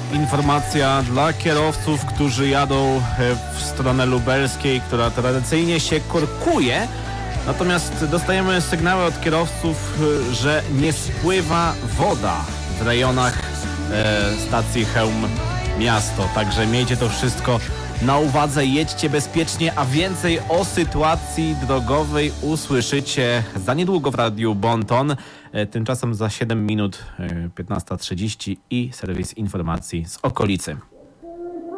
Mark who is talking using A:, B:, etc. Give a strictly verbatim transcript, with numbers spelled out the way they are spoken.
A: informacja dla kierowców, którzy jadą w stronę lubelskiej, która tradycyjnie się korkuje. Natomiast dostajemy sygnały od kierowców, że nie spływa woda w rejonach e, stacji Chełm Miasto. Także miejcie to wszystko na uwadze, jedźcie bezpiecznie, a więcej o sytuacji drogowej usłyszycie za niedługo w Radiu Bonton. Tymczasem za siedem minut piętnasta trzydzieści i serwis informacji z okolicy.